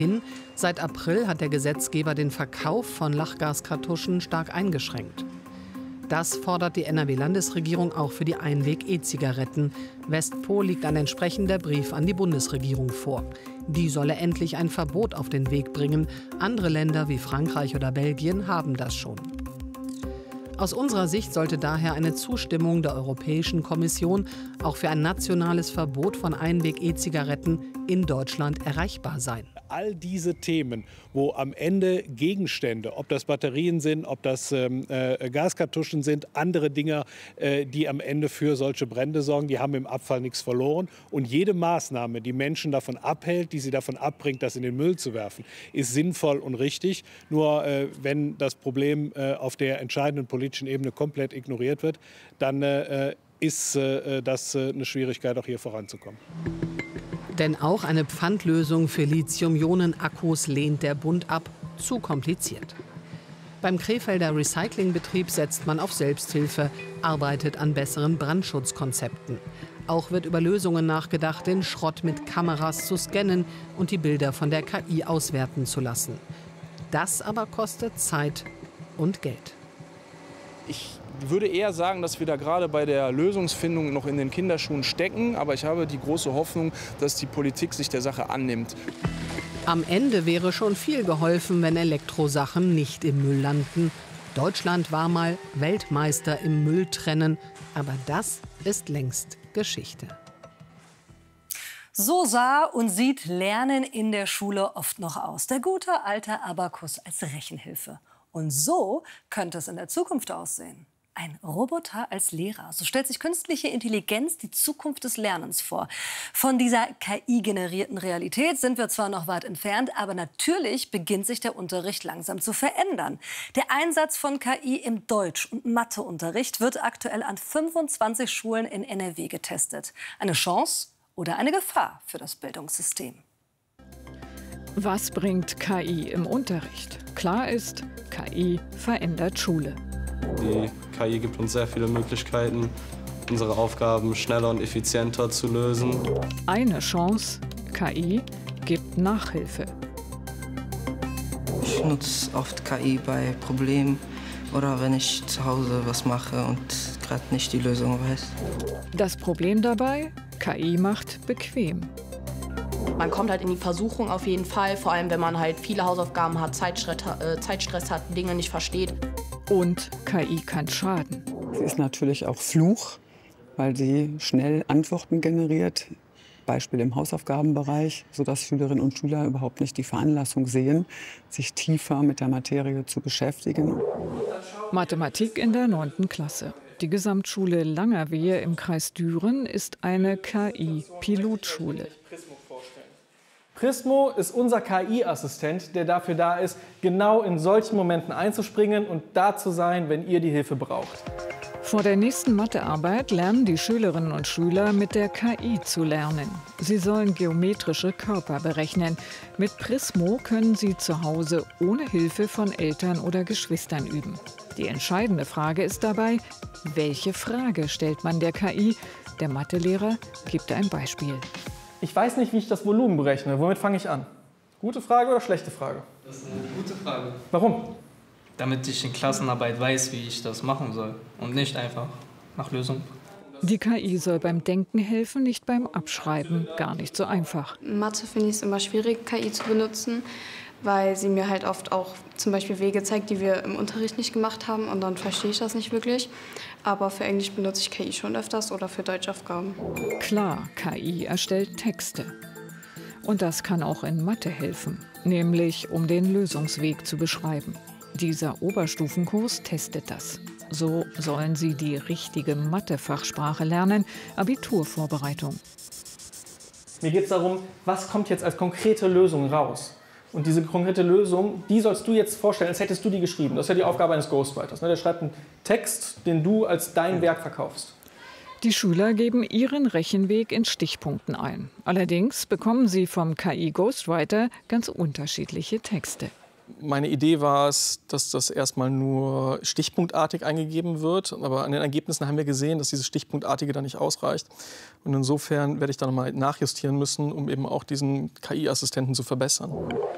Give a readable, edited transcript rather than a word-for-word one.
Seit April hat der Gesetzgeber den Verkauf von Lachgaskartuschen stark eingeschränkt. Das fordert die NRW-Landesregierung auch für die Einweg-E-Zigaretten. Westpol liegt ein entsprechender Brief an die Bundesregierung vor. Die solle endlich ein Verbot auf den Weg bringen. Andere Länder wie Frankreich oder Belgien haben das schon. Aus unserer Sicht sollte daher eine Zustimmung der Europäischen Kommission auch für ein nationales Verbot von Einweg-E-Zigaretten in Deutschland erreichbar sein. All diese Themen, wo am Ende Gegenstände, ob das Batterien sind, ob das Gaskartuschen sind, andere Dinge, die am Ende für solche Brände sorgen, die haben im Abfall nichts verloren. Und jede Maßnahme, die Menschen davon abhält, die sie davon abbringt, das in den Müll zu werfen, ist sinnvoll und richtig. Nur wenn das Problem auf der entscheidenden politischen Ebene komplett ignoriert wird, dann ist das eine Schwierigkeit, auch hier voranzukommen. Denn auch eine Pfandlösung für Lithium-Ionen-Akkus lehnt der Bund ab. Zu kompliziert. Beim Krefelder Recyclingbetrieb setzt man auf Selbsthilfe, arbeitet an besseren Brandschutzkonzepten. Auch wird über Lösungen nachgedacht, den Schrott mit Kameras zu scannen und die Bilder von der KI auswerten zu lassen. Das aber kostet Zeit und Geld. Ich würde eher sagen, dass wir da gerade bei der Lösungsfindung noch in den Kinderschuhen stecken. Aber ich habe die große Hoffnung, dass die Politik sich der Sache annimmt. Am Ende wäre schon viel geholfen, wenn Elektrosachen nicht im Müll landen. Deutschland war mal Weltmeister im Mülltrennen. Aber das ist längst Geschichte. So sah und sieht Lernen in der Schule oft noch aus. Der gute alte Abakus als Rechenhilfe. Und so könnte es in der Zukunft aussehen. Ein Roboter als Lehrer. So stellt sich künstliche Intelligenz die Zukunft des Lernens vor. Von dieser KI-generierten Realität sind wir zwar noch weit entfernt, aber natürlich beginnt sich der Unterricht langsam zu verändern. Der Einsatz von KI im Deutsch- und Matheunterricht wird aktuell an 25 Schulen in NRW getestet. Eine Chance oder eine Gefahr für das Bildungssystem? Was bringt KI im Unterricht? Klar ist, KI verändert Schule. Die KI gibt uns sehr viele Möglichkeiten, unsere Aufgaben schneller und effizienter zu lösen. Eine Chance, KI gibt Nachhilfe. Ich nutze oft KI bei Problemen oder wenn ich zu Hause was mache und gerade nicht die Lösung weiß. Das Problem dabei, KI macht bequem. Man kommt halt in die Versuchung auf jeden Fall, vor allem wenn man halt viele Hausaufgaben hat, Zeitstress hat, Dinge nicht versteht. Und KI kann schaden. Sie ist natürlich auch Fluch, weil sie schnell Antworten generiert. Beispiel im Hausaufgabenbereich, sodass Schülerinnen und Schüler überhaupt nicht die Veranlassung sehen, sich tiefer mit der Materie zu beschäftigen. Mathematik in der 9. Klasse. Die Gesamtschule Langerwehe im Kreis Düren ist eine KI-Pilotschule. Prismo ist unser KI-Assistent, der dafür da ist, genau in solchen Momenten einzuspringen und da zu sein, wenn ihr die Hilfe braucht. Vor der nächsten Mathearbeit lernen die Schülerinnen und Schüler, mit der KI zu lernen. Sie sollen geometrische Körper berechnen. Mit Prismo können sie zu Hause ohne Hilfe von Eltern oder Geschwistern üben. Die entscheidende Frage ist dabei, welche Frage stellt man der KI? Der Mathelehrer gibt ein Beispiel. Ich weiß nicht, wie ich das Volumen berechne. Womit fange ich an? Gute Frage oder schlechte Frage? Das ist eine gute Frage. Warum? Damit ich in Klassenarbeit weiß, wie ich das machen soll und nicht einfach nach Lösung. Die KI soll beim Denken helfen, nicht beim Abschreiben. Gar nicht so einfach. In Mathe finde ich es immer schwierig, KI zu benutzen, weil sie mir halt oft auch zum Beispiel Wege zeigt, die wir im Unterricht nicht gemacht haben und dann verstehe ich das nicht wirklich. Aber für Englisch benutze ich KI schon öfters oder für Deutschaufgaben. Klar, KI erstellt Texte. Und das kann auch in Mathe helfen, nämlich um den Lösungsweg zu beschreiben. Dieser Oberstufenkurs testet das. So sollen sie die richtige Mathe-Fachsprache lernen, Abiturvorbereitung. Mir geht es darum, was kommt jetzt als konkrete Lösung raus? Und diese konkrete Lösung, die sollst du jetzt vorstellen, als hättest du die geschrieben. Das ist ja die Aufgabe eines Ghostwriters. Der schreibt einen Text, den du als dein Werk verkaufst. Die Schüler geben ihren Rechenweg in Stichpunkten ein. Allerdings bekommen sie vom KI-Ghostwriter ganz unterschiedliche Texte. Meine Idee war es, dass das erstmal nur stichpunktartig eingegeben wird. Aber an den Ergebnissen haben wir gesehen, dass dieses Stichpunktartige da nicht ausreicht. Und insofern werde ich da nochmal nachjustieren müssen, um eben auch diesen KI-Assistenten zu verbessern.